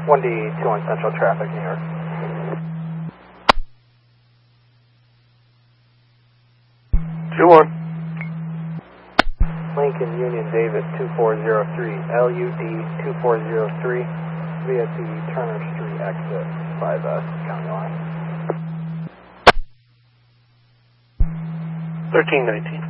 1D 2 on Central Traffic, New York. Lincoln Union David 2403, LUD 2403, via the Turner Street exit 5S, County Line. 1319.